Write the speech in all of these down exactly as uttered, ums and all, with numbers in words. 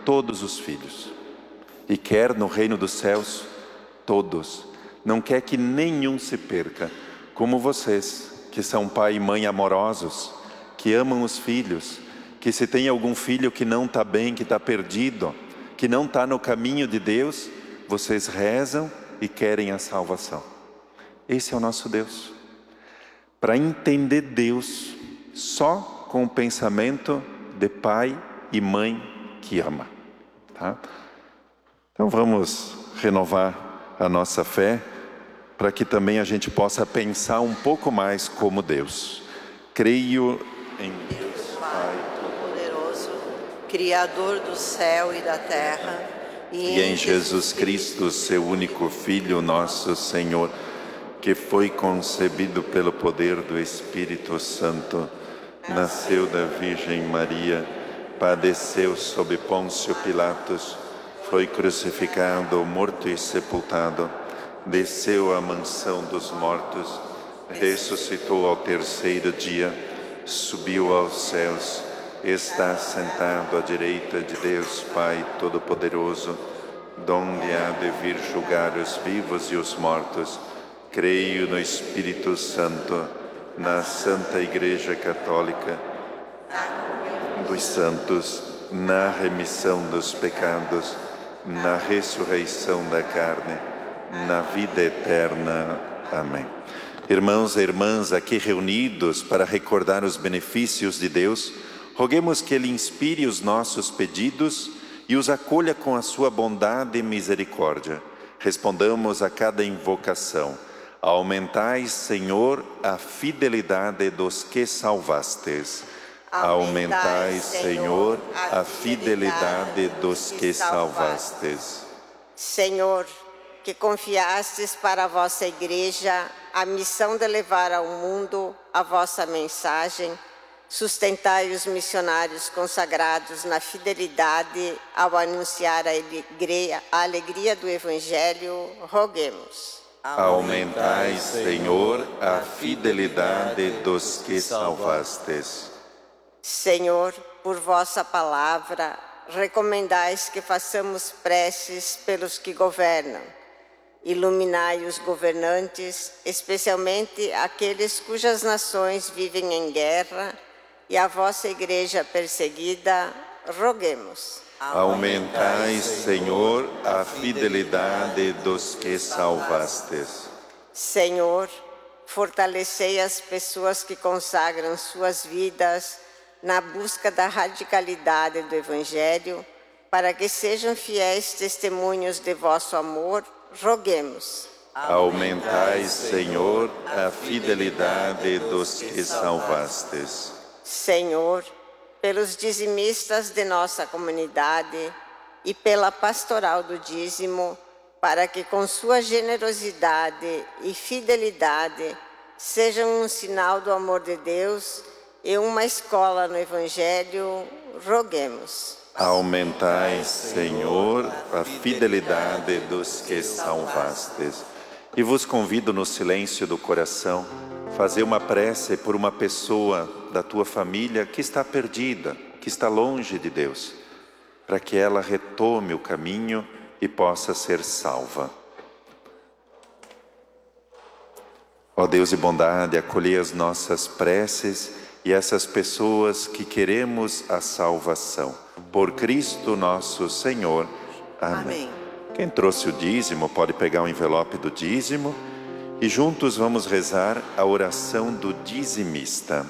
todos os filhos e quer no reino dos céus todos. Não quer que nenhum se perca, como vocês, que são pai e mãe amorosos, que amam os filhos, que se tem algum filho que não está bem, que está perdido, que não está no caminho de Deus, vocês rezam e querem a salvação. Esse é o nosso Deus. Para entender Deus só com o pensamento de pai e mãe que ama. Tá? Então vamos renovar a nossa fé para que também a gente possa pensar um pouco mais como Deus. Creio em Deus Pai Todo-Poderoso, Criador do céu e da terra, e, e em Jesus Cristo, seu único Filho, nosso Senhor, que foi concebido pelo poder do Espírito Santo, nasceu da Virgem Maria, padeceu sob Pôncio Pilatos, foi crucificado, morto e sepultado, desceu à mansão dos mortos, ressuscitou ao terceiro dia, subiu aos céus, está sentado à direita de Deus Pai Todo-Poderoso, donde há de vir julgar os vivos e os mortos. Creio no Espírito Santo, na Santa Igreja Católica, dos santos, na remissão dos pecados, na ressurreição da carne, na vida eterna. Amém. Irmãos e irmãs aqui reunidos para recordar os benefícios de Deus, roguemos que Ele inspire os nossos pedidos e os acolha com a sua bondade e misericórdia. Respondamos a cada invocação. Aumentai, Senhor, a fidelidade dos que salvastes. Aumentai, Senhor, a fidelidade dos que salvastes. Senhor, que confiastes para a vossa Igreja a missão de levar ao mundo a vossa mensagem, sustentai os missionários consagrados na fidelidade ao anunciar a alegria, a alegria do Evangelho, roguemos. Aumentai, Senhor, a fidelidade dos que salvastes. Senhor, por vossa palavra, recomendais que façamos preces pelos que governam. Iluminai os governantes, especialmente aqueles cujas nações vivem em guerra, e a vossa Igreja perseguida, roguemos. Aumentai, Senhor, a fidelidade dos que salvastes. Senhor, fortalecei as pessoas que consagram suas vidas na busca da radicalidade do Evangelho, para que sejam fiéis testemunhos de vosso amor, roguemos. Aumentai, Senhor, a fidelidade dos que salvastes. Senhor, pelos dizimistas de nossa comunidade e pela pastoral do dízimo, para que com sua generosidade e fidelidade sejam um sinal do amor de Deus e uma escola no Evangelho, roguemos. Aumentai, Senhor, a fidelidade dos que salvastes. E vos convido no silêncio do coração, fazer uma prece por uma pessoa da tua família que está perdida, que está longe de Deus, para que ela retome o caminho e possa ser salva. Ó Deus de bondade, acolhei as nossas preces e essas pessoas que queremos a salvação. Por Cristo nosso Senhor. Amém. Amém. Quem trouxe o dízimo pode pegar o envelope do dízimo e juntos vamos rezar a oração do dizimista.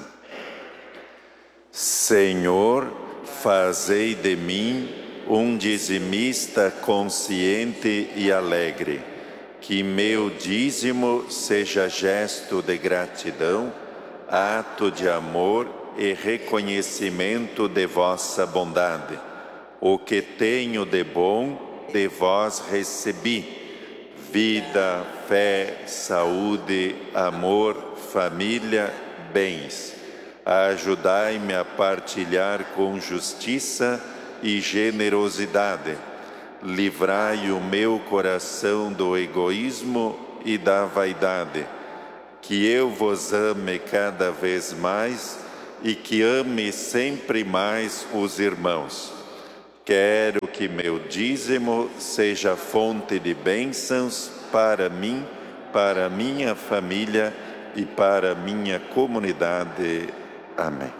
Senhor, fazei de mim um dizimista consciente e alegre, que meu dízimo seja gesto de gratidão, ato de amor e reconhecimento de vossa bondade. O que tenho de bom de vós recebi: vida, fé, saúde, amor, família, bens. Ajudai-me a partilhar com justiça e generosidade. Livrai o meu coração do egoísmo e da vaidade. Que eu vos ame cada vez mais e que ame sempre mais os irmãos. Quero que meu dízimo seja fonte de bênçãos para mim, para minha família e para minha comunidade. Amém.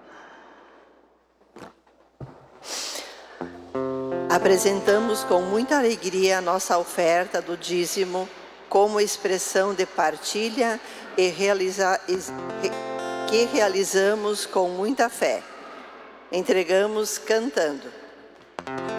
Apresentamos com muita alegria a nossa oferta do dízimo como expressão de partilha e realiza, que realizamos com muita fé. Entregamos cantando.